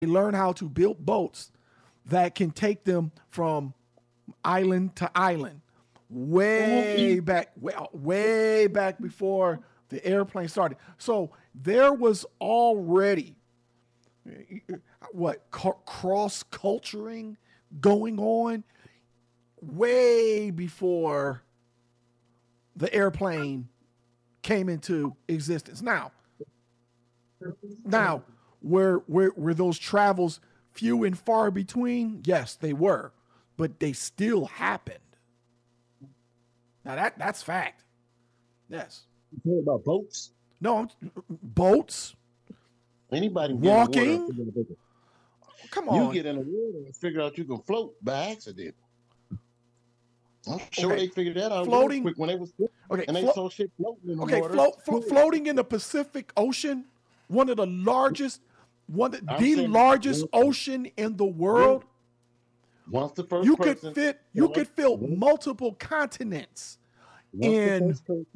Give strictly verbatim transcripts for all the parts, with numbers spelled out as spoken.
learn how to build boats that can take them from island to island, way back, way, way back before the airplane started. So there was already what cross culturing going on way before the airplane came into existence. Now, now, were, were, were those travels few and far between? Yes, they were, but they still happened. Now that that's fact. Yes. You heard about boats? No, I'm, boats. Anybody can walking? Get in the water. Come on. You get in the water and figure out you can float by accident. I'm sure okay. they figured that out floating quick when they was okay, and they flo- saw shit floating in the okay, water. Flo- flo- floating in the Pacific Ocean, one of the largest, one of the largest ocean in the world. Once the first you person, could fit, you could fill multiple continents in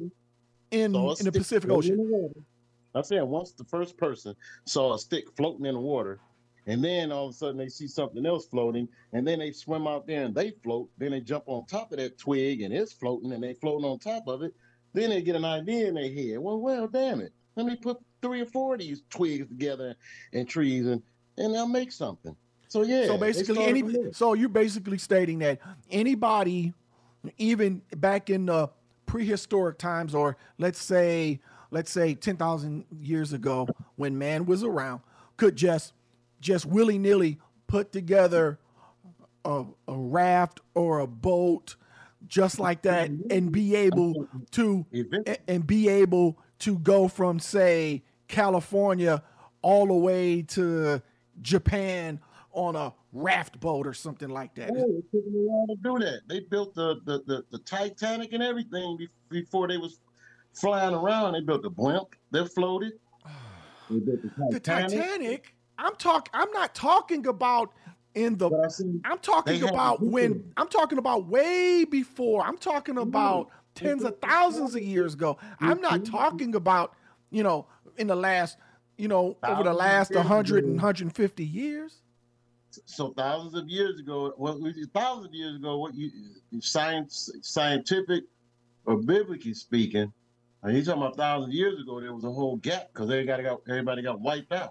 in, in the Pacific Ocean. The I'm saying once the first person saw a stick floating in the water, and then all of a sudden they see something else floating, and then they swim out there and they float. Then they jump on top of that twig and it's floating, and they floating on top of it. Then they get an idea in their head. Well, well, damn it. Let me put three or four of these twigs together and trees, and and I'll make something. So yeah. So basically, any so you're basically stating that anybody, even back in the prehistoric times, or let's say let's say ten thousand years ago, when man was around, could just just willy nilly put together a, a raft or a boat just like that, and be able to and be able to go from, say, California all the way to Japan on a raft boat or something like that. Oh, it took them a while to do that. They built the the, the, the Titanic and everything before they was flying around. They built the blimp. They floated. They built the Titanic. The Titanic? I'm talking. I'm not talking about in the. I'm talking about when. I'm talking about way before. I'm talking about tens of thousands of years ago. I'm not talking about, you know, in the last, you know, over the last one hundred and one hundred fifty years. So thousands of years ago, well, thousands of years ago, what you science, scientific or biblically speaking, and he's talking about thousands of years ago, there was a whole gap because everybody got everybody got wiped out.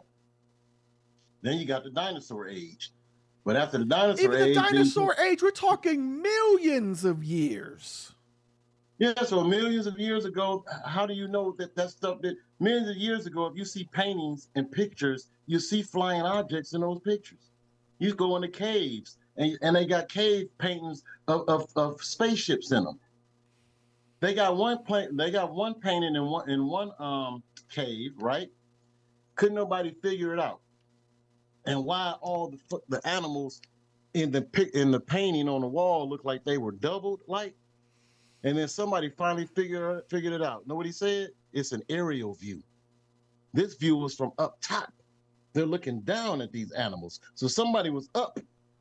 Then you got the dinosaur age, but after the dinosaur even the age, dinosaur age, we're talking millions of years. Yeah, so millions of years ago, how do you know that that stuff that millions of years ago, if you see paintings and pictures, you see flying objects in those pictures. You go into caves, and, and they got cave paintings of, of, of spaceships in them. They got one plate. They got one painting in one in one um cave, right? Couldn't nobody figure it out, and why all the the animals in the in the painting on the wall looked like they were doubled, like. And then somebody finally figured figured it out. Know what he said? It's an aerial view. This view was from up top. They're looking down at these animals. So somebody was up,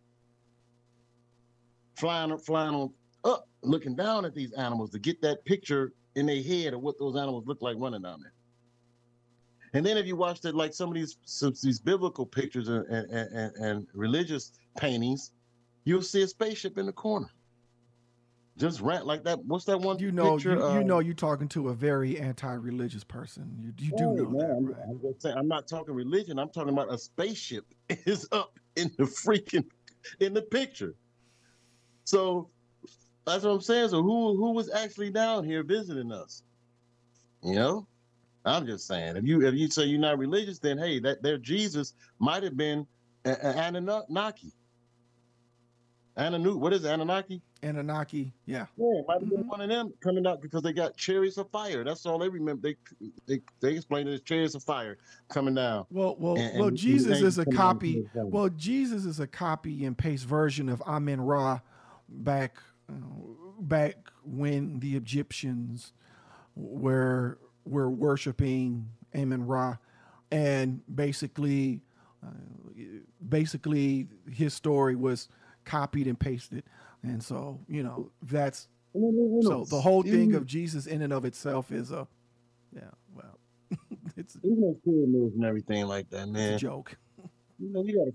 flying, flying on up, looking down at these animals to get that picture in their head of what those animals look like running down there. And then if you watch that, like some of these some, these biblical pictures and, and, and, and religious paintings, you'll see a spaceship in the corner. Just rant like that. What's that one you know, picture? You, you uh, know you're talking to a very anti-religious person. You, you do oh, know man, that, I'm, right? I'm, just saying, I'm not talking religion. I'm talking about a spaceship is up in the freaking, in the picture. So that's what I'm saying. So who who was actually down here visiting us? You know? I'm just saying. If you if you say you're not religious, then hey, that their Jesus might have been an Anunnaki. Ananu, what is it, Anunnaki? Anunnaki, yeah. Yeah, it might have been mm-hmm. one of them coming out because they got chariots of fire. That's all they remember. They they they explained it as chariots of fire coming down. Well, well, and, well. And Jesus is a copy. Well, Jesus is a copy and paste version of Amen Ra, back uh, back when the Egyptians were were worshiping Amen Ra, and basically, uh, basically his story was copied and pasted. And so, you know, that's so the whole thing of Jesus in and of itself is a, yeah, well, it's even pyramids and everything like that, man. It's a joke. You know, you got to